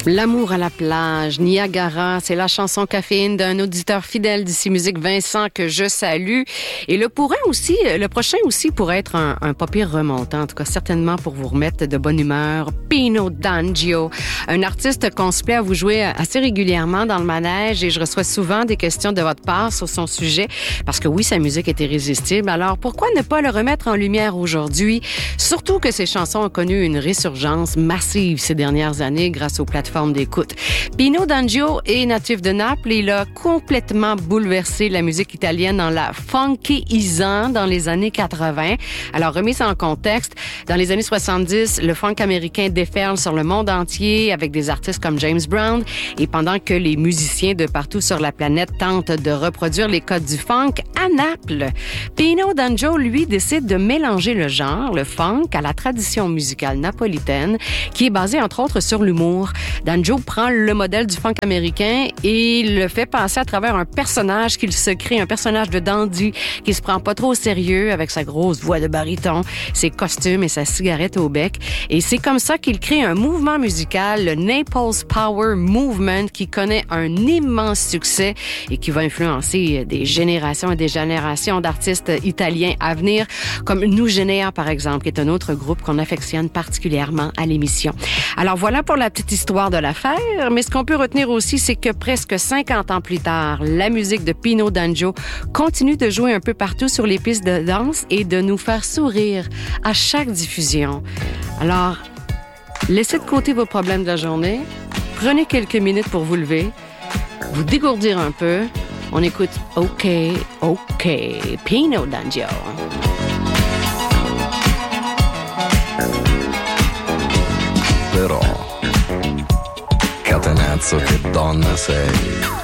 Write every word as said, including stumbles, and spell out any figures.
L'amour à la plage, Niagara, c'est la chanson caféine d'un auditeur fidèle d'ici Musique, Vincent, que je salue. Et le pourrait aussi, le prochain aussi pourrait être un, un pas pire remontant, en tout cas certainement pour vous remettre de bonne humeur. Pino D'Angio, un artiste qu'on se plaît à vous jouer assez régulièrement dans le manège et je reçois souvent des questions de votre part sur son sujet parce que oui, sa musique est irrésistible. Alors pourquoi ne pas le remettre en lumière aujourd'hui? Surtout que ses chansons ont connu une résurgence massive ces dernières années grâce aux plateformes d'écoute. Pino D'Angio est natif de Naples et il a complètement bouleversé la musique italienne en la funkyisant dans les années quatre-vingts. Alors, remise en contexte, dans les années soixante-dix, le funk américain déferle sur le monde entier avec des artistes comme James Brown et pendant que les musiciens de partout sur la planète tentent de reproduire les codes du funk, à Naples, Pino D'Angio, lui, décide de mélanger le genre, le funk, à la tradition musicale napolitaine qui est basée, entre autres, sur l'humour. D'Angio prend le modèle du funk américain et le fait passer à travers un personnage qu'il se crée, un personnage de dandy qui se prend pas trop au sérieux avec sa grosse voix de baryton, ses costumes et sa cigarette au bec. Et c'est comme ça qu'il crée un mouvement musical, le Naples Power Movement, qui connaît un immense succès et qui va influencer des générations et des générations d'artistes italiens à venir, comme Nous Généa, par exemple, qui est un autre groupe qu'on affectionne particulièrement à l'émission. Alors voilà pour la petite histoire de l'affaire, mais ce qu'on peut retenir aussi, c'est que presque cinquante ans plus tard, la musique de Pino D'Angio continue de jouer un peu partout sur les pistes de danse et de nous faire sourire à chaque diffusion. Alors, laissez de côté vos problèmes de la journée, prenez quelques minutes pour vous lever, vous dégourdir un peu. On écoute OK, OK, Pino D'Angio. Però, catenazzo, che donna sei.